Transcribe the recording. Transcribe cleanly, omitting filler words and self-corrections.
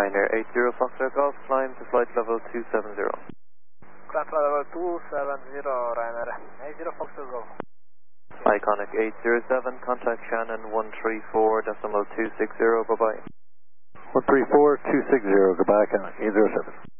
Ryanair 80 Foxtrot Golf, climb to flight level 270. Climb flight level 270, Ryanair 80 Foxtrot Golf. Iconic 807, contact Shannon 134.260, bye-bye. 134.260, goodbye, Canon 807.